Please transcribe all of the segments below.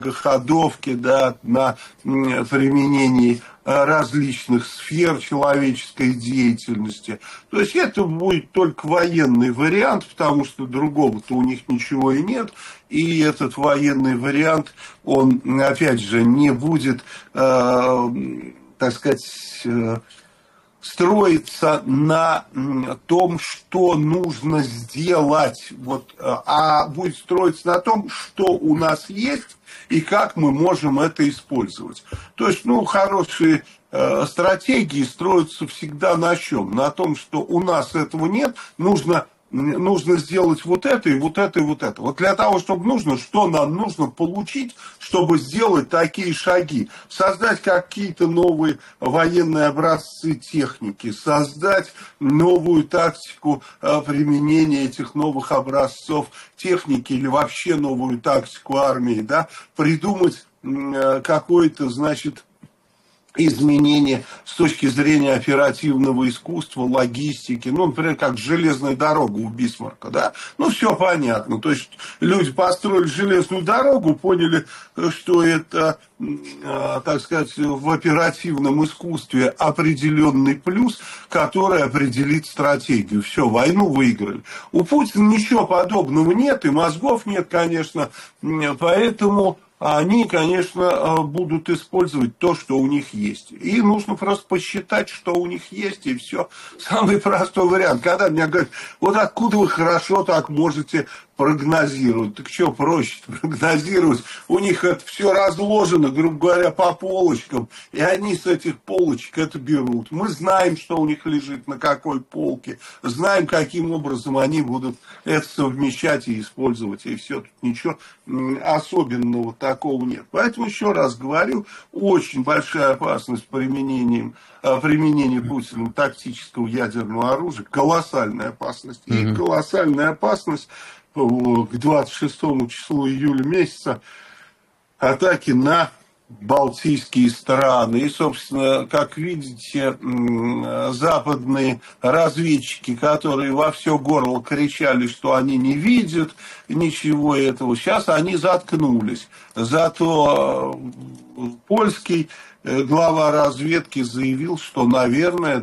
многоходовки, да, на применении различных сфер человеческой деятельности. То есть это будет только военный вариант, потому что другого-то у них ничего и нет. И этот военный вариант, он, опять же, не будет, так сказать, строится на том, что нужно сделать, вот, а будет строиться на том, что у нас есть и как мы можем это использовать. То есть, хорошие стратегии строятся всегда на чем? На том, что у нас этого нет, нужно сделать вот это и вот это и вот это. Вот для того, чтобы что нам нужно получить, чтобы сделать такие шаги? Создать какие-то новые военные образцы техники, создать новую тактику применения этих новых образцов техники или вообще новую тактику армии, да? Придумать какое-то, изменения с точки зрения оперативного искусства, логистики, например, как железная дорога у Бисмарка, да, все понятно, то есть люди построили железную дорогу, поняли, что это, так сказать, в оперативном искусстве определенный плюс, который определит стратегию, все, войну выиграли. У Путина ничего подобного нет, и мозгов нет, конечно, поэтому они, конечно, будут использовать то, что у них есть. И нужно просто посчитать, что у них есть, и все. Самый простой вариант. Когда мне говорят, вот откуда вы хорошо так можете прогнозировать. Так что проще прогнозировать? У них это все разложено, грубо говоря, по полочкам. И они с этих полочек это берут. Мы знаем, что у них лежит на какой полке. Знаем, каким образом они будут это совмещать и использовать. И все. Тут ничего особенного такого нет. Поэтому, еще раз говорю, очень большая опасность применения Путиным тактического ядерного оружия. Колоссальная опасность. И колоссальная опасность к 26 числу июля месяца атаки на балтийские страны. И, собственно, как видите, западные разведчики, которые во все горло кричали, что они не видят ничего этого, сейчас они заткнулись. Зато польский глава разведки заявил, что, наверное,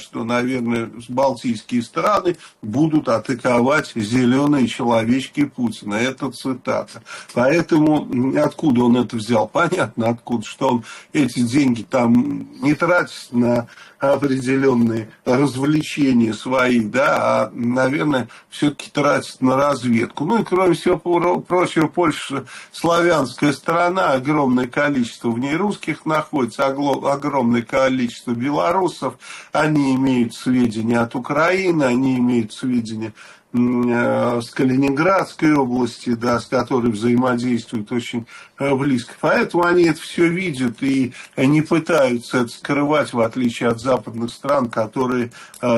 балтийские страны будут атаковать зеленые человечки Путина. Это цитата. Поэтому откуда он это взял? Понятно, откуда, что он эти деньги там не тратит на определенные развлечения свои, да, а, наверное, все-таки тратит на разведку. И, кроме всего прочего, Польша славянская страна, огромное количество в ней русских находится, огромное количество белорусов, они имеют сведения от Украины, они имеют сведения с Калининградской области, да, с которой взаимодействуют очень близко. Поэтому они это все видят и не пытаются это скрывать, в отличие от западных стран, которые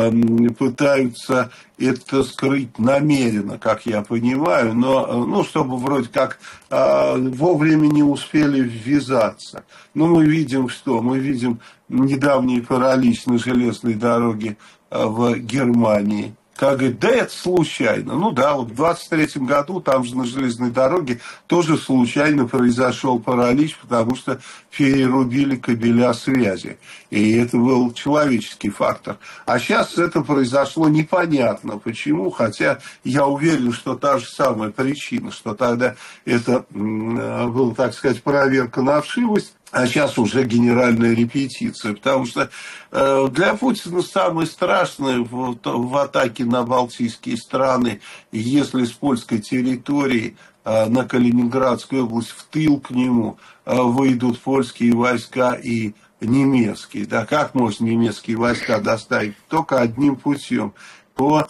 пытаются это скрыть намеренно, как я понимаю, но чтобы вроде как вовремя не успели ввязаться. Но мы видим что? Мы видим недавний паралич на железной дороге в Германии. Как говорит, да это случайно. Вот в 23-м году там же на железной дороге тоже случайно произошел паралич, потому что перерубили кабеля связи. И это был человеческий фактор. А сейчас это произошло непонятно почему, хотя я уверен, что та же самая причина, что тогда это была, так сказать, проверка на вшивость, а сейчас уже генеральная репетиция. Потому что для Путина самое страшное в атаке на балтийские страны, если с польской территории на Калининградскую область в тыл к нему выйдут польские войска и немецкие. Да, как можно немецкие войска доставить? Только одним путем, по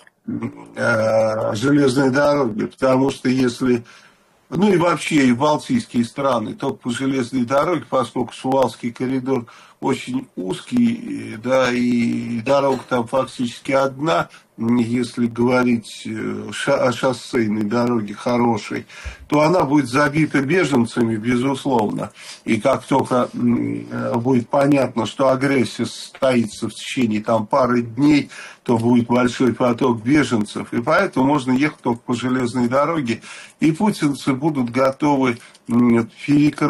железной дороге. Потому что если... и вообще и балтийские страны, только по железной дороге, поскольку Сувалский коридор очень узкий, да, и дорога там фактически одна, если говорить о шоссейной дороге хорошей, то она будет забита беженцами, безусловно. И как только будет понятно, что агрессия состоится в течение там пары дней, то будет большой поток беженцев. И поэтому можно ехать только по железной дороге. И путинцы будут готовы перекрыть